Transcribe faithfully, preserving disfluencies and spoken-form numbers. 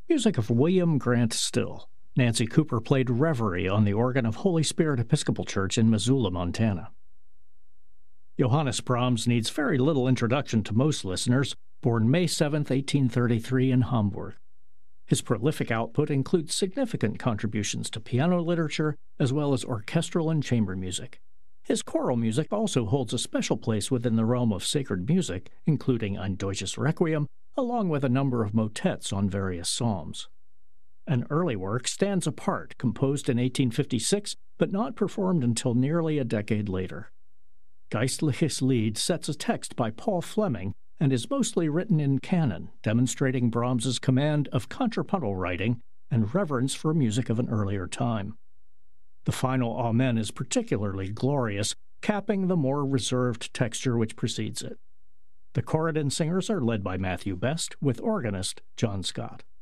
Music of William Grant Still. Nancy Cooper played Reverie on the organ of Holy Spirit Episcopal Church in Missoula, Montana. Johannes Brahms needs very little introduction to most listeners, born May seventh, eighteen thirty-three in Hamburg. His prolific output includes significant contributions to piano literature as well as orchestral and chamber music. His choral music also holds a special place within the realm of sacred music, including Ein Deutsches Requiem, along with a number of motets on various psalms. An early work stands apart, composed in eighteen fifty-six, but not performed until nearly a decade later. Geistliches Lied sets a text by Paul Fleming and is mostly written in canon, demonstrating Brahms's command of contrapuntal writing and reverence for music of an earlier time. The final Amen is particularly glorious, capping the more reserved texture which precedes it. The Corridon singers are led by Matthew Best, with organist John Scott.